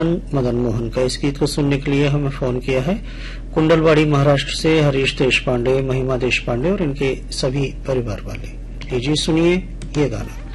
मदन मोहन का। इस गीत को सुनने के लिए हमें फोन किया है कुंडलवाड़ी महाराष्ट्र से हरीश देश पांडे, महिमा देश पांडे और इनके सभी परिवार वाले। लीजिए सुनिए ये गाना।